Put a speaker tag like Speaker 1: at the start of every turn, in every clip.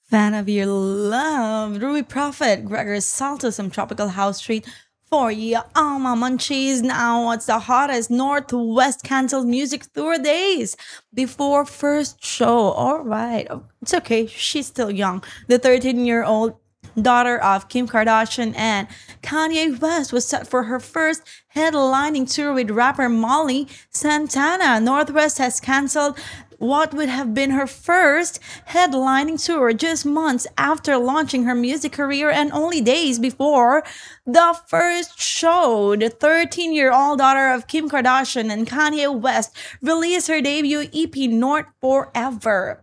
Speaker 1: Fan of your love, Ruby Prophet, Gregor Salto, some tropical house treat for you. Alma Munchies. Now, what's the hottest Northwest canceled music tour days before first show? All right, it's okay. She's still young. The 13-year-old daughter of Kim Kardashian and Kanye West was set for her first headlining tour with rapper Molly Santana. Northwest has canceled what would have been her first headlining tour just months after launching her music career and only days before the first show. The 13-year-old daughter of Kim Kardashian and Kanye West released her debut EP North Forever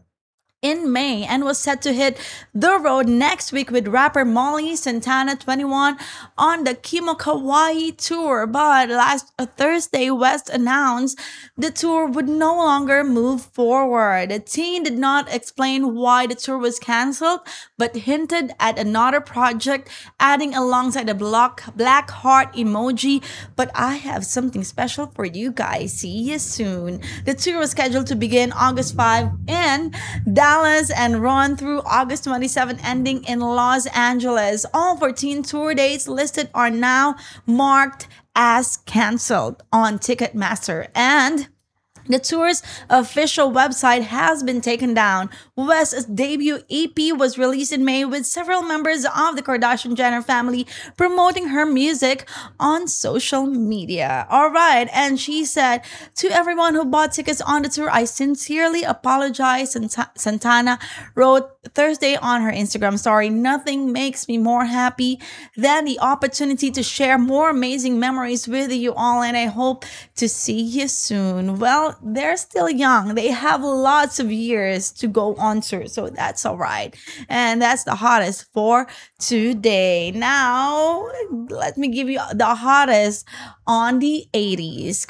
Speaker 1: in May and was set to hit the road next week with rapper Molly Santana 21 on the Kimo Kawaii tour. But last Thursday, West announced the tour would no longer move forward. The teen did not explain why the tour was canceled, but hinted at another project, adding alongside a black heart emoji. But I have something special for you guys. See you soon. The tour was scheduled to begin August 5 in Dallas and run through August 27, ending in Los Angeles. All 14 tour dates listed are now marked as canceled on Ticketmaster, and the tour's official website has been taken down. West's debut EP was released in May with several members of the Kardashian-Jenner family promoting her music on social media. All right, and she said, "To everyone who bought tickets on the tour, I sincerely apologize." Santana wrote Thursday on her Instagram story, "Nothing makes me more happy than the opportunity to share more amazing memories with you all, and I hope to see you soon." Well, they're still young. They have lots of years to go on tour, so that's all right. And that's the hottest for today. Now, let me give you the hottest on the 80s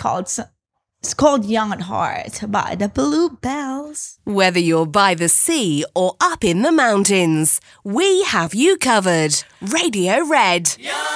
Speaker 1: it's called Young at Heart by the Bluebells.
Speaker 2: Whether you're by the sea or up in the mountains, we have you covered. Radio Red.